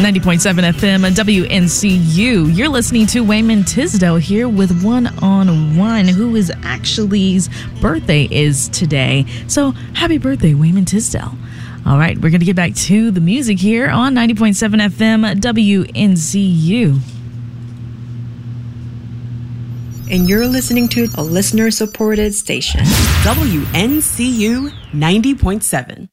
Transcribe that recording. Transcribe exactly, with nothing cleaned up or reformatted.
ninety point seven F M W N C U. You're listening to Wayman Tisdale here with One on One, who is actually's birthday is today. So happy birthday, Wayman Tisdale. All right, we're going to get back to the music here on ninety point seven F M W N C U. And you're listening to a listener-supported station. W N C U ninety point seven.